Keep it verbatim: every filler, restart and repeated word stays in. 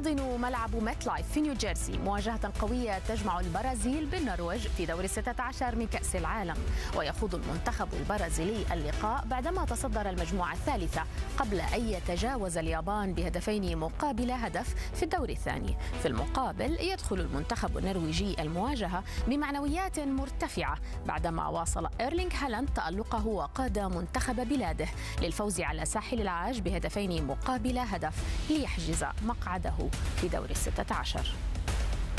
يحتضن ملعب ميت لايف في نيوجيرسي مواجهة قوية تجمع البرازيل بالنرويج في دور الستة عشر من كأس العالم. ويخوض المنتخب البرازيلي اللقاء بعدما تصدر المجموعة الثالثة قبل أن يتجاوز اليابان بهدفين مقابل هدف في الدور الثاني. في المقابل يدخل المنتخب النرويجي المواجهة بمعنويات مرتفعة بعدما واصل إيرلينغ هالاند تألقه وقاد منتخب بلاده للفوز على ساحل العاج بهدفين مقابل هدف ليحجز مقعده في دور الستة عشر.